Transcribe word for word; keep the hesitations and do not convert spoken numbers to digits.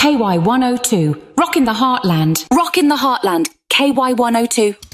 K Y one oh two. Rock in the Heartland. Rock in the Heartland. K Y one oh two.